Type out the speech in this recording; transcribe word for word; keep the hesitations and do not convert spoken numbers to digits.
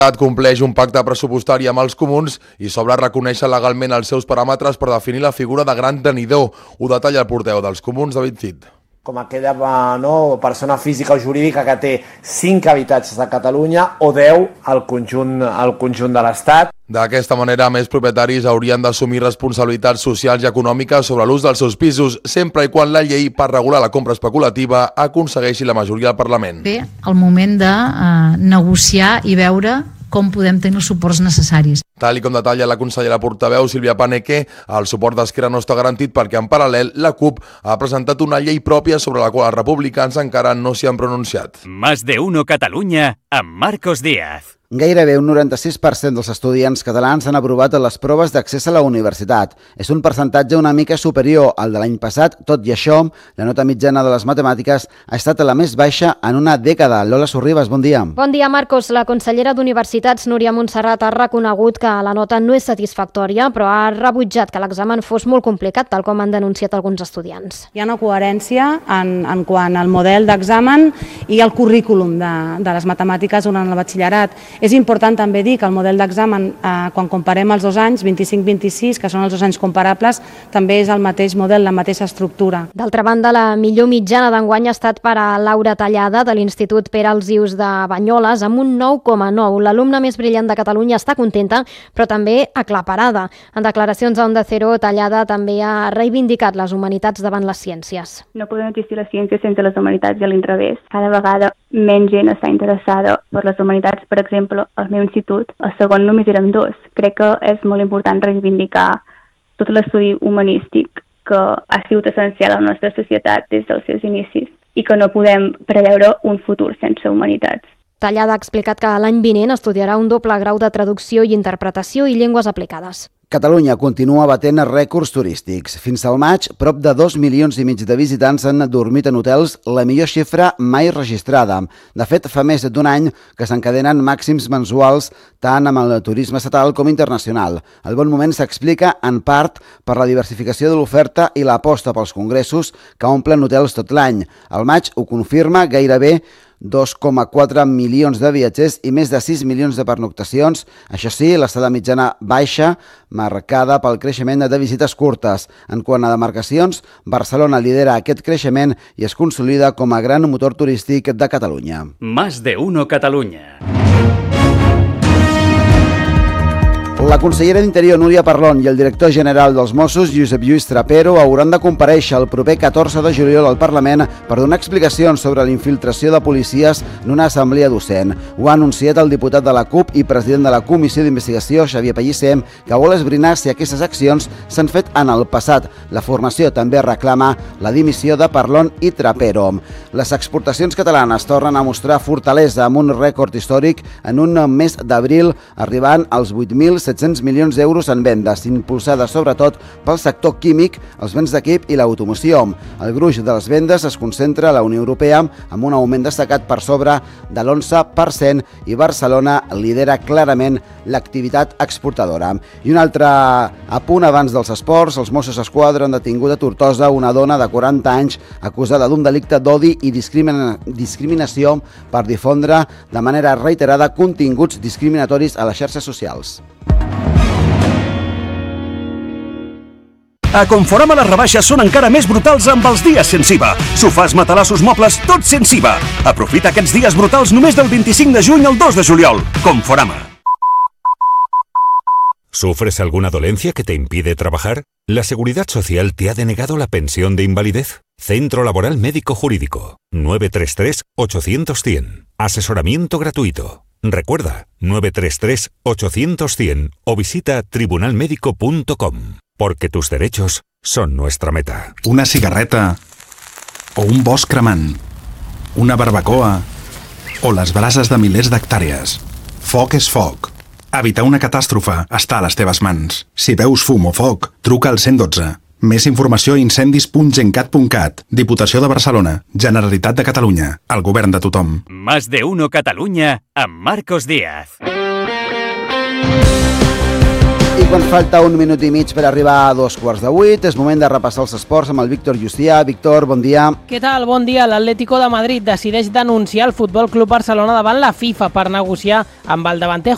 Compleix un pacte pressupostari amb els comuns i s'obre a reconèixer legalment els seus paràmetres per definir la figura de gran tenidor. Ho detalla el portaveu dels comuns, David Cid. Com aquella no, persona física o jurídica que té cinc habitatges a Catalunya o deu al conjunt, al conjunt de l'Estat. D'aquesta manera, més propietaris haurien d'assumir responsabilitats socials i econòmiques sobre l'ús dels seus pisos, sempre i quan la llei per regular la compra especulativa aconsegueixi la majoria del Parlament. Bé, el moment de eh, negociar i veure com podem tenir els suports necessaris. Tal i com detalla la consellera portaveu Sílvia Paneque, el suport d'Esquerra no està garantit perquè en paral·lel la CUP ha presentat una llei pròpia sobre la qual els republicans encara no s'hi han pronunciat. Más de uno Catalunya amb Marcos Díaz. Gairebé un noranta-sis per cent dels estudiants catalans han aprovat les proves d'accés a la universitat. És un percentatge una mica superior al de l'any passat, tot i això, la nota mitjana de les matemàtiques ha estat la més baixa en una dècada. Lola Sorribas, bon dia. Bon dia, Marcos. La consellera d'Universitats, Núria Montserrat, ha reconegut que la nota no és satisfactòria, però ha rebutjat que l'examen fos molt complicat, tal com han denunciat alguns estudiants. Hi ha una coherència en, en quant al model d'examen i el currículum de, de les matemàtiques durant el batxillerat. És important també dir que el model d'examen, eh, quan comparem els dos anys, vint-i-cinc vint-i-sis, que són els dos anys comparables, també és el mateix model, la mateixa estructura. D'altra banda, la millor mitjana d'enguany ha estat per a Laura Tallada, de l'Institut Pere Alsius de Banyoles, amb un nou coma nou. L'alumna més brillant de Catalunya està contenta, però també aclaparada. En declaracions a Onda Cero, Tallada també ha reivindicat les humanitats davant les ciències. No podem existir les ciències sense les humanitats i a l'inrevés. Cada vegada menys gent està interessada per les humanitats. Per exemple, al meu institut, al segon només érem dos. Crec que és molt important reivindicar tot l'estudi humanístic que ha sigut essencial a la nostra societat des dels seus inicis i que no podem preveure un futur sense humanitats. Tallada ha explicat que l'any vinent estudiarà un doble grau de traducció i interpretació i llengües aplicades. Catalunya continua batent rècords turístics. Fins al maig, prop de dos milions i mig de visitants han dormit en hotels, la millor xifra mai registrada. De fet, fa més d'un any que s'encadenen màxims mensuals tant amb el turisme estatal com internacional. El bon moment s'explica, en part, per la diversificació de l'oferta i l'aposta pels congressos que omplen hotels tot l'any. El maig ho confirma gairebé dos coma quatre milions de viatgers i més de sis milions de pernoctacions. Això sí, l'estada mitjana baixa, marcada pel creixement de visites curtes. En quant a demarcacions, Barcelona lidera aquest creixement i es consolida com a gran motor turístic de Catalunya. Más de uno Catalunya. La consellera d'Interior, Núria Parlon, i el director general dels Mossos, Josep Lluís Trapero, hauran de comparèixer el proper catorze de juliol al Parlament per donar explicacions sobre la infiltració de policies en una assemblea docent. Ho ha anunciat el diputat de la CUP i president de la Comissió d'Investigació, Xavier Pellicer, que vol esbrinar si aquestes accions s'han fet en el passat. La formació també reclama la dimissió de Parlon i Trapero. Les exportacions catalanes tornen a mostrar fortalesa amb un rècord històric en un mes d'abril, arribant als vuit mil set-cents milions d'euros en vendes, impulsada sobretot pel sector químic, els béns d'equip i l'automoció. El gruix de les vendes es concentra a la Unió Europea amb un augment destacat per sobre de l'onze per cent i Barcelona lidera clarament l'activitat exportadora. I un altre apunt abans dels esports, els Mossos d'Esquadra han detingut a Tortosa una dona de quaranta anys acusada d'un delicte d'odi i discrimina- discriminació per difondre de manera reiterada continguts discriminatoris a les xarxes socials. A Conforama les rebaixes són encara més brutals amb els dies sense I V A. Sofàs, matalassos, mobles, tot sense I V A. Aprofita aquests dies brutals només del veinticinc de juny al dos de juliol. Conforama. ¿Sufres alguna dolencia que te impide trabajar? ¿La Seguridad Social te ha denegado la pensión de invalidez? Centro Laboral Médico Jurídico. nueve tres tres ocho cero cero cien. Asesoramiento gratuito. Recuerda, nueve tres tres ocho cero cero cien o visita tribunal médico punto com. Porque tus derechos son nuestra meta. Una cigarreta o un bosc cremant, una barbacoa o les brases de milers d'hectàrees. Foc és foc. Evitar una catàstrofe està a les teves mans. Si veus fum o foc, truca al cent dotze. Més informació a incendis punt gencat punt cat. Diputació de Barcelona. Generalitat de Catalunya. El govern de tothom. Más de uno Catalunya amb Marcos Díaz. I quan falta un minut i mig per arribar a dos quarts de vuit, és moment de repassar els esports amb el Víctor Justià. Víctor, bon dia. Què tal? Bon dia. L'Atlético de Madrid decideix denunciar el Futbol Club Barcelona davant la FIFA per negociar amb el davanter